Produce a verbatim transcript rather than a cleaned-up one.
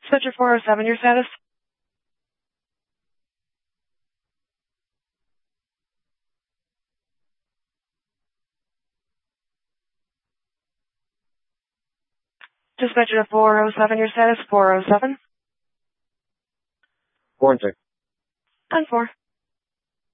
Dispatcher four oh seven, your status? Dispatcher four oh seven, your status? four oh seven? Four and six. ten four.